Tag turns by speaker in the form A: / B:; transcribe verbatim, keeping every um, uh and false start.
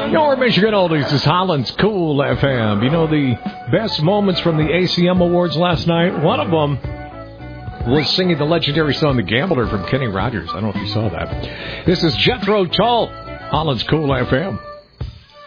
A: Your Michigan Oldies is Holland's Cool F M. You know the best moments from the A C M Awards last night? One of them was singing the legendary song The Gambler from Kenny Rogers. I don't know if you saw that. This is Jethro Tull, Holland's Cool F M.